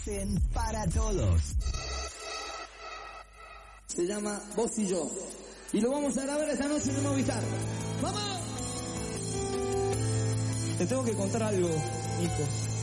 Para todos. Se llama Vos y Yo. Y lo vamos a grabar esta noche en el Movistar. ¡Vamos! Te tengo que contar algo, Nico.